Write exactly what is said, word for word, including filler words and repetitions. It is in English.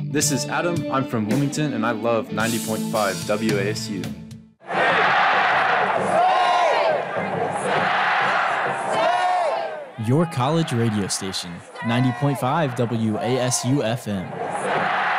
This is Adam. I'm from Bloomington, and I love ninety point five W A S U. Your college radio station, ninety point five W A S U F M.